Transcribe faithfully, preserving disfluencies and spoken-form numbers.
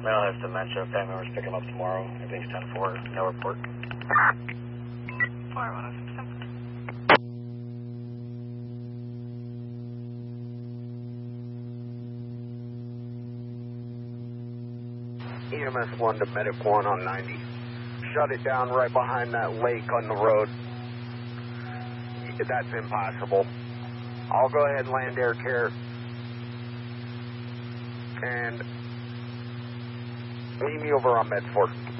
Male has dementia. Family members pick him up tomorrow. Everything's ten four. No report. four one oh six seven. E M S one to Medic one on ninety. Shut it down right behind that lake on the road. That's impossible. I'll go ahead and land air care. And meet me over on Medford.